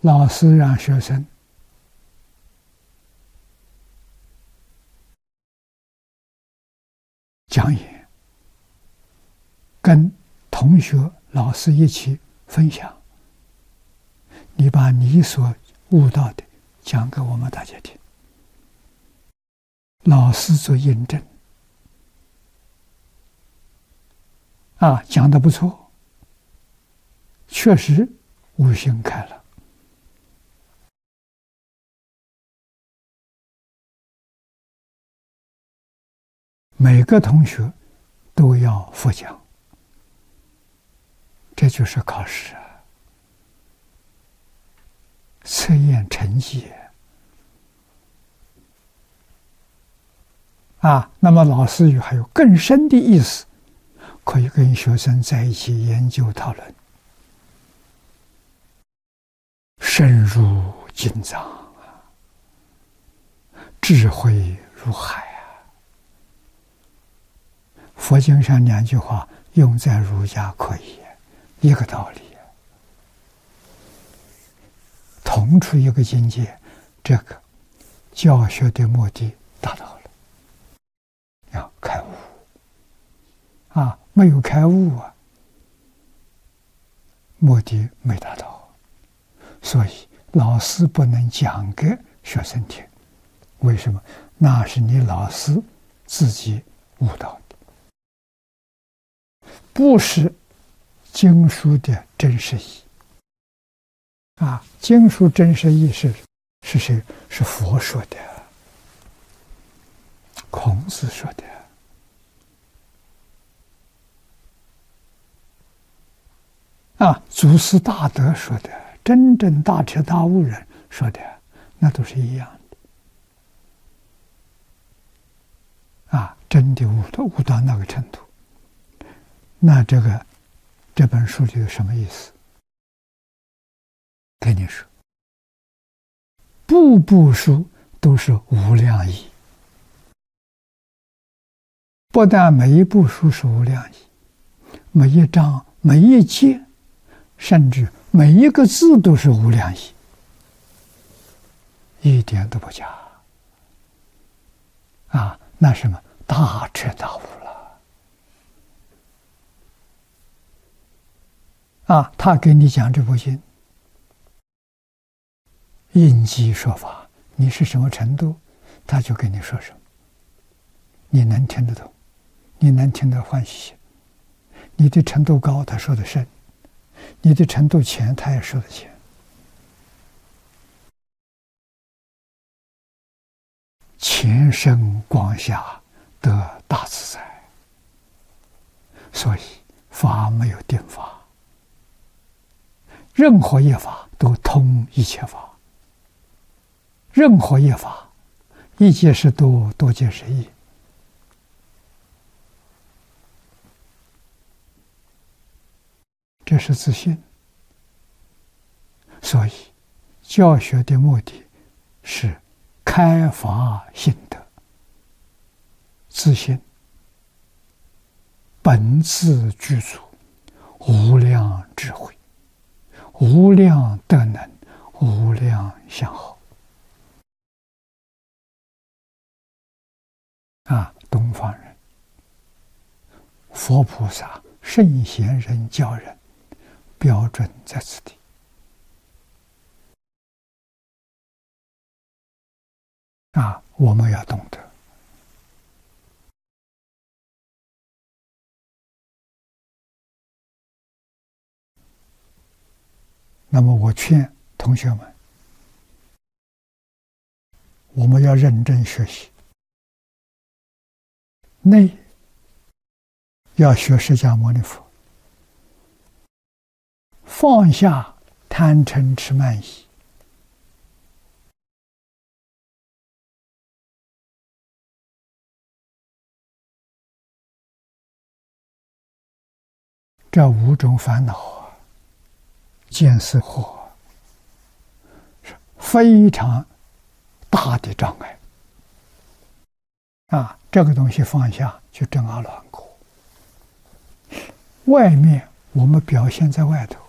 老师让学生讲演，跟同学、老师一起分享。你把你所悟到的讲给我们大家听，老师做印证。讲得不错，确实悟性开了。每个同学都要复讲，这就是考试测验成绩那么老师还有更深的意思，可以跟学生在一起研究讨论，深入经藏智慧如海佛经上2句话用在儒家可以，一个道理，同出一个境界，这个教学的目的达到了，要开悟没有开悟目的没达到，所以老师不能讲给学生听。为什么？那是你老师自己悟到的，不是经书的真实意。经书真实意是谁？是佛说的，孔子说的。祖师大德说的，真正大彻大悟人说的，那都是一样的。真的悟到那个程度，那这本书里有什么意思？跟你说，部部书都是无量义，不但每一部书是无量义，每一章、每一节，甚至每一个字都是无量义，一点都不假。那什么大彻大悟了。他给你讲这部经，应机说法，你是什么程度，他就跟你说什么。你能听得懂，你能听得欢喜，你的程度高，他说的深；你的程度浅，他也说的浅。前生光下得大自在，所以法没有定法，任何一法都通一切法，任何一法一皆是多，多皆是一。这是自信。所以教学的目的是开发心得，自信本自具足，无量智慧，无量德能，无量相好。东方人、佛菩萨、圣贤人教人，标准在此地。我们要懂得。那么我劝同学们，我们要认真学习，内要学释迦牟尼佛，放下贪嗔痴慢疑，这5种烦恼见思惑是非常大的障碍这个东西放下就证阿罗汉果。外面我们表现在外头，